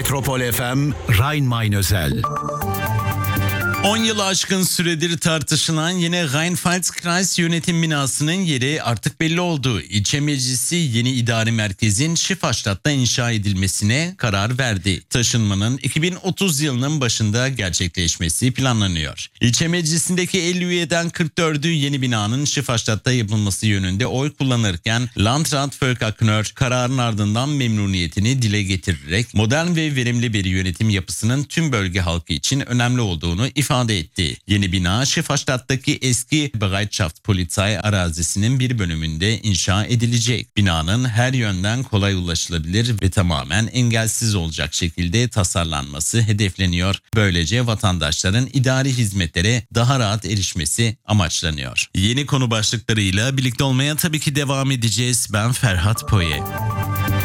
Metropol FM Rhein-Main özel. 10 yılı aşkın süredir tartışılan yine Rheinland-Pfalz yönetim binasının yeri artık belli oldu. İlçe meclisi yeni idari merkezin Schifferstadt'ta inşa edilmesine karar verdi. Taşınmanın 2030 yılının başında gerçekleşmesi planlanıyor. İlçe meclisindeki 50 üyeden 44'ü yeni binanın Schifferstadt'ta yapılması yönünde oy kullanırken Landrat Volker Knörr kararın ardından memnuniyetini dile getirerek modern ve verimli bir yönetim yapısının tüm bölge halkı için önemli olduğunu ifade etti. Yeni bina Schifferstadt'taki eski Bereitschaftspolizei arazisinin bir bölümünde inşa edilecek. Binanın her yönden kolay ulaşılabilir ve tamamen engelsiz olacak şekilde tasarlanması hedefleniyor. Böylece vatandaşların idari hizmetlere daha rahat erişmesi amaçlanıyor. Yeni konu başlıklarıyla birlikte olmaya tabii ki devam edeceğiz. Ben Ferhat Poye.